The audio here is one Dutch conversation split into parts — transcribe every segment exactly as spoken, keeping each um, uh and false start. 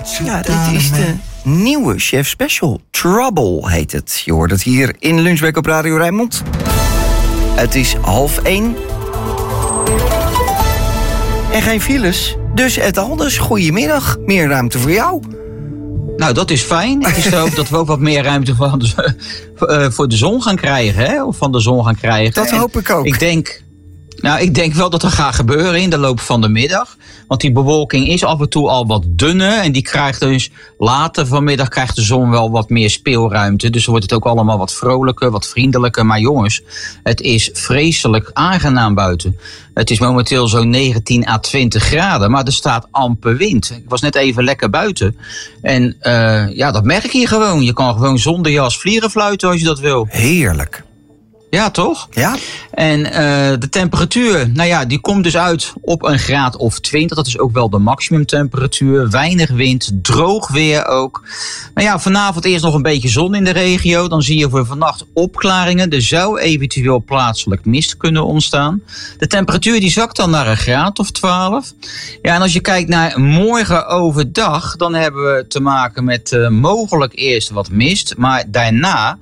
Ja, dit is de nieuwe Chef Special. Trouble heet het. Je hoort het hier in Lunchbreak op Radio Rijnmond. Het is half één. En geen files. Dus Ed Alders, goedemiddag. Meer ruimte voor jou. Nou, dat is fijn. Het is ook dat we ook wat meer ruimte voor de, uh, voor de zon gaan krijgen. Hè? Of van de zon gaan krijgen. Dat hoop ik ook. Ik denk... Nou, ik denk wel dat er gaat gebeuren in de loop van de middag. Want die bewolking is af en toe al wat dunner. En die krijgt dus later vanmiddag krijgt de zon wel wat meer speelruimte. Dus dan wordt het ook allemaal wat vrolijker, wat vriendelijker. Maar jongens, het is vreselijk aangenaam buiten. Het is momenteel zo'n negentien à twintig graden. Maar er staat amper wind. Ik was net even lekker buiten. En uh, ja, dat merk je gewoon. Je kan gewoon zonder jas vliegen fluiten als je dat wil. Heerlijk. Ja, toch? Ja. En uh, de temperatuur, nou ja, die komt dus uit op een graad of twintig. Dat is ook wel de maximumtemperatuur. Weinig wind, droog weer ook. Nou ja, vanavond eerst nog een beetje zon in de regio. Dan zie je voor vannacht opklaringen. Er zou eventueel plaatselijk mist kunnen ontstaan. De temperatuur die zakt dan naar een graad of twaalf. Ja, en als je kijkt naar morgen overdag, dan hebben we te maken met uh, mogelijk eerst wat mist. Maar daarna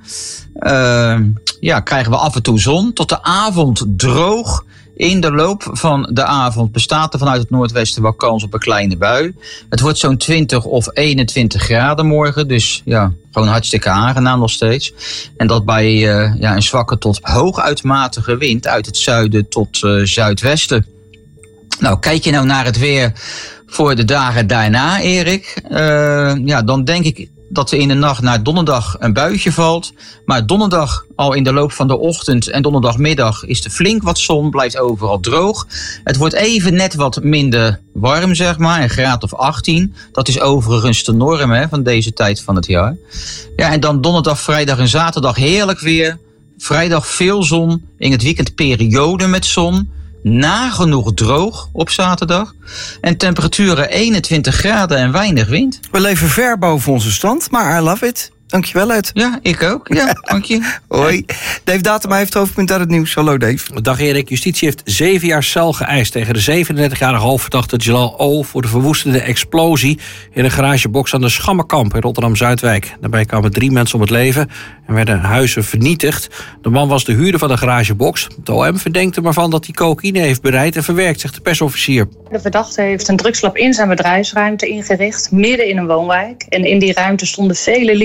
uh, ja, krijgen we af en toe zon. Tot de avond droog. In de loop van de avond bestaat er vanuit het noordwesten wel kans op een kleine bui. Het wordt zo'n twintig of eenentwintig graden morgen. Dus ja, gewoon hartstikke aangenaam nog steeds. En dat bij uh, ja, een zwakke tot hooguit matige wind uit het zuiden tot uh, zuidwesten. Nou, kijk je nou naar het weer voor de dagen daarna, Erik. Uh, ja, dan denk ik dat er in de nacht naar donderdag een buitje valt. Maar donderdag al in de loop van de ochtend en donderdagmiddag is er flink wat zon, blijft overal droog. Het wordt even net wat minder warm, zeg maar, een graad of achttien. Dat is overigens de norm hè, van deze tijd van het jaar. Ja, en dan donderdag, vrijdag en zaterdag heerlijk weer. Vrijdag veel zon, in het weekend periode met zon. Nagenoeg droog op zaterdag. En temperaturen eenentwintig graden en weinig wind. We leven ver boven onze stand, maar I love it. Dankjewel, Ed. Ja, ik ook. Ja, dank je. Hoi. Dave Datema heeft hoofdpunt uit het nieuws. Hallo, Dave. Dag Erik. Justitie heeft zeven jaar cel geëist tegen de zevenendertigjarige hoofdverdachte Jalal O. voor de verwoestende explosie in een garagebox aan de Schammerkamp in Rotterdam-Zuidwijk. Daarbij kwamen drie mensen om het leven en werden huizen vernietigd. De man was de huurder van de garagebox. Het O M verdenkt hem ervan dat hij cocaïne heeft bereid en verwerkt, zegt de persofficier. De verdachte heeft een drugslab in zijn bedrijfsruimte ingericht, midden in een woonwijk. En in die ruimte stonden vele